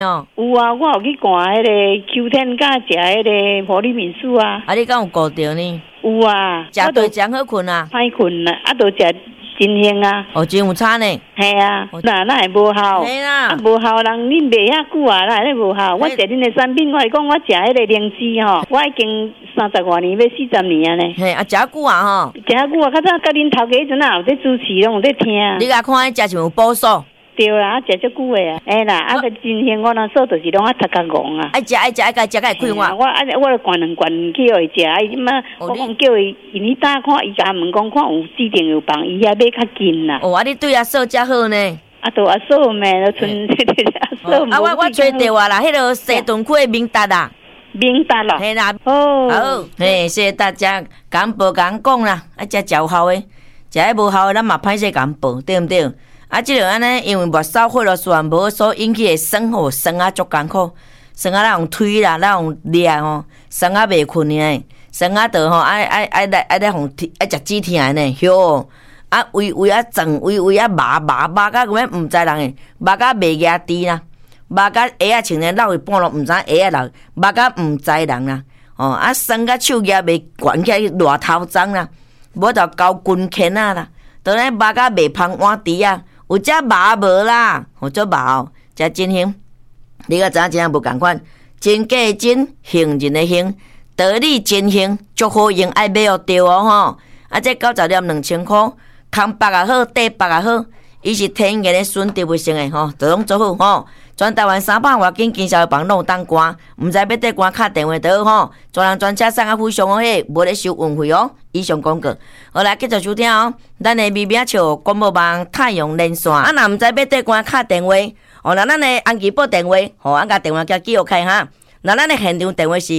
哦， 有啊，我有去看迄个秋天甲食迄个普利民素啊。 啊，你敢有顾着呢？ 有啊， 食对将好困啊？ 歹困啦，啊，都食真香啊。 哦，真有差呢。 系啊，那会无效？ 嘿啦， 啊，无效人恁卖遐久啊，那会无效？我食恁的产品，我是讲我食迄个灵芝吼，我已经30外年，要40年啊呢。 嘿，啊，食久啊吼。 食久啊，较早甲恁头家迄阵啊，有在主持，拢有在听。 你甲看伊食就有补数。 对啦，食足久的啊，哎啦，啊个真香，我那时候就是拢头壳戆啊。 爱食，甲食甲会开我。 我就灌两罐去互伊食，伊即马我讲叫伊去打看，伊甲问讲看有指定有房，伊遐买较近啦。 哦，啊，你对阿嫂遮好呢？ 啊，都阿嫂咩，都剩阿嫂。 啊，我找电话啦，迄个西屯区的明达啦。 明达啦。 嘿啦。 哦。 好，嘿，谢谢大家，敢报敢讲啦，啊，食有效的，食迄无效的，咱嘛歹势敢报，对毋对？啊，即个安尼，因为末梢血路循无所引起的酸吼，酸啊足艰苦，酸啊咱用推啦，咱用掠吼，酸啊袂困呢，酸啊着吼爱来互爱食止疼呢，哟，啊胃啊胀，胃啊麻甲咁样，毋知人诶，麻甲袂压低啦，麻甲鞋啊穿咧落去半路，毋知鞋啊落，麻甲毋知人啦，哦啊酸甲手举袂悬起来热头脏啦，无就交筋腱啊啦，倒咧麻甲袂芳碗猪啊。有只麻无啦，有做麻哦，食真香。你个知影真无共款，真假的真，行人的行，道理真行，足好用爱买哦对哦吼。啊，这90粒2000块，空白也好，底白也好，伊是天然的纯植物性的吼，都拢做好吼。全台湾300外间经销房拢有当关，毋知要缀关敲电话倒吼，专人专车送啊非常好迄，无咧收运费哦。以上广告，好来继续收听哦。咱的微名笑广播网太阳连线，啊，若毋知要缀关敲电话，哦，那咱的安吉报电话，吼，甲电话叫记录开哈。那咱的现场电话是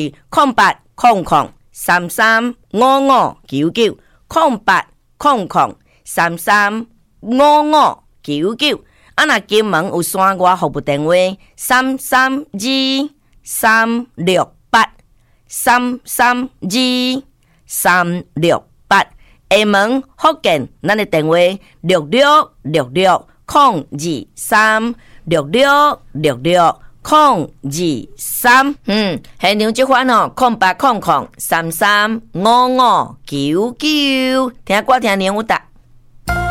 0800335599，0800335599。啊，若金门有山外服务电话332368，332368。厦门福建，咱的电话6666022366660223。现场即款哦，0800335599，听歌听年有答。